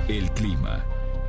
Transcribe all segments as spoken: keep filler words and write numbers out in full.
El clima.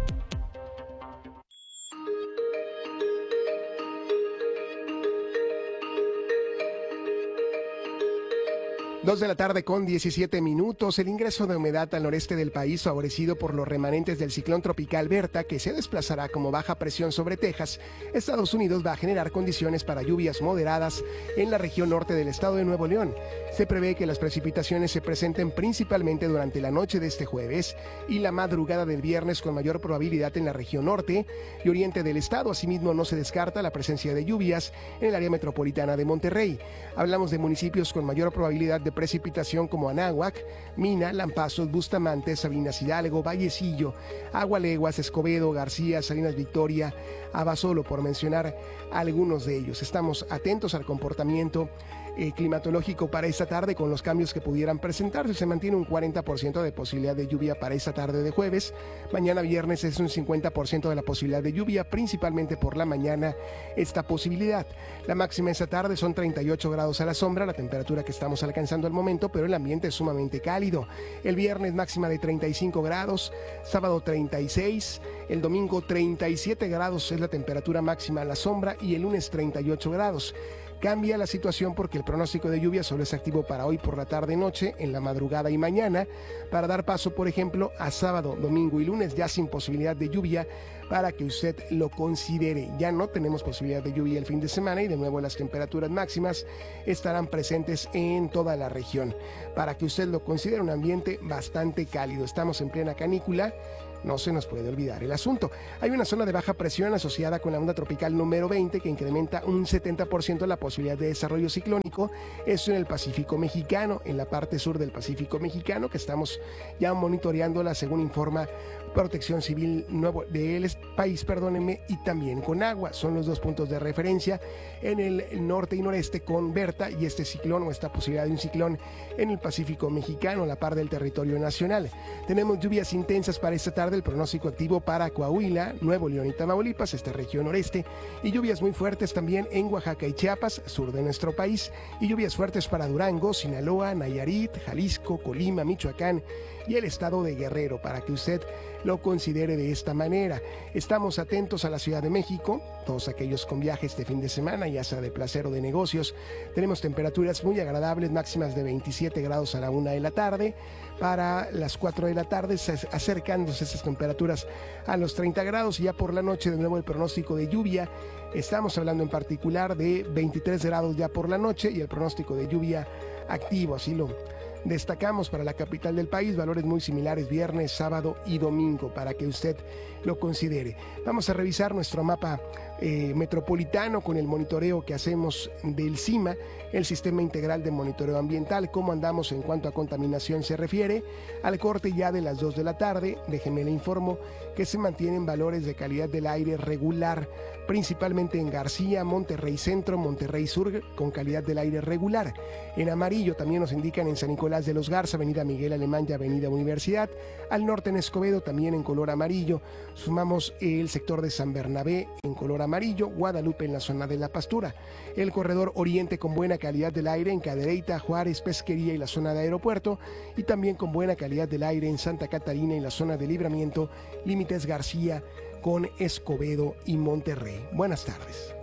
Dos de la tarde con diecisiete minutos. El ingreso de humedad al noreste del país, favorecido por los remanentes del ciclón tropical Berta, que se desplazará como baja presión sobre Texas, Estados Unidos, va a generar condiciones para lluvias moderadas en la región norte del estado de Nuevo León. Se prevé que las precipitaciones se presenten principalmente durante la noche de este jueves y la madrugada del viernes, con mayor probabilidad en la región norte y oriente del estado. Asimismo, no se descarta la presencia de lluvias en el área metropolitana de Monterrey. Hablamos de municipios con mayor probabilidad de precipitación como Anáhuac, Mina, Lampazos, Bustamante, Sabinas Hidalgo, Vallecillo, Agualeguas, Escobedo, García, Salinas Victoria, Abasolo, por mencionar algunos de ellos. Estamos atentos al comportamiento eh, climatológico para esta tarde con los cambios que pudieran presentarse. Se mantiene un cuarenta por ciento de posibilidad de lluvia para esta tarde de jueves. Mañana viernes es un cincuenta por ciento de la posibilidad de lluvia, principalmente por la mañana esta posibilidad. La máxima esta tarde son treinta y ocho grados a la sombra, la temperatura que estamos alcanzando al momento, pero el ambiente es sumamente cálido. El viernes máxima de treinta y cinco grados, sábado treinta y seis, el domingo treinta y siete grados es la temperatura máxima a la sombra y el lunes treinta y ocho grados. Cambia la situación porque el pronóstico de lluvia solo es activo para hoy por la tarde-noche, en la madrugada y mañana, para dar paso, por ejemplo, a sábado, domingo y lunes, ya sin posibilidad de lluvia, para que usted lo considere. Ya no tenemos posibilidad de lluvia el fin de semana y de nuevo las temperaturas máximas estarán presentes en toda la región, para que usted lo considere un ambiente bastante cálido. Estamos en plena canícula. No se nos puede olvidar el asunto. Hay una zona de baja presión asociada con la onda tropical número veinte que incrementa un setenta por ciento la posibilidad de desarrollo ciclónico. Esto en el Pacífico mexicano, en la parte sur del Pacífico mexicano, que estamos ya monitoreándola según informa Protección Civil nuevo del país, perdónenme, y también con agua. Son los dos puntos de referencia en el norte y noreste con Berta y este ciclón o esta posibilidad de un ciclón en el Pacífico mexicano, la par del territorio nacional. Tenemos lluvias intensas para esta tarde, el pronóstico activo para Coahuila, Nuevo León y Tamaulipas, esta región noreste, y lluvias muy fuertes también en Oaxaca y Chiapas, sur de nuestro país, y lluvias fuertes para Durango, Sinaloa, Nayarit, Jalisco, Colima, Michoacán y el estado de Guerrero, para que usted lo considere de esta manera. Estamos atentos a la Ciudad de México, todos aquellos con viajes de fin de semana, ya sea de placer o de negocios. Tenemos temperaturas muy agradables, máximas de veintisiete grados a la una de la tarde. Para las cuatro de la tarde, acercándose esas temperaturas a los treinta grados, y ya por la noche de nuevo el pronóstico de lluvia. Estamos hablando en particular de veintitrés grados ya por la noche y el pronóstico de lluvia activo, así lo destacamos para la capital del país, valores muy similares viernes, sábado y domingo, para que usted lo considere. Vamos a revisar nuestro mapa eh, metropolitano con el monitoreo que hacemos del CIMA, el Sistema Integral de Monitoreo Ambiental. Cómo andamos en cuanto a contaminación se refiere. Al corte ya de las dos de la tarde, déjeme le informo que se mantienen valores de calidad del aire regular, principalmente en García, Monterrey Centro, Monterrey Sur, con calidad del aire regular. En amarillo también nos indican en San Nicolás de los Garza, Avenida Miguel Alemán y Avenida Universidad. Al norte en Escobedo también en color amarillo. Sumamos el sector de San Bernabé en color amarillo, Guadalupe en la zona de La Pastura. El corredor oriente con buena calidad del aire en Cadereyta, Juárez, Pesquería y la zona de Aeropuerto, y también con buena calidad del aire en Santa Catarina y la zona de Libramiento, Límites García, con Escobedo y Monterrey. Buenas tardes.